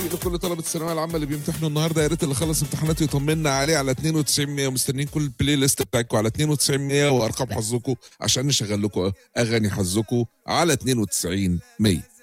لكل طلبة الثانوية العامة اللي بيمتحنوا النهارده، يا ريت اللي خلص امتحاناته يطمنا عليه على 9200، ومستنيين كل البلاي ليست بتاعكم على 9200 وارقام حظكم عشان نشغل لكم اغاني حظكم على 9200.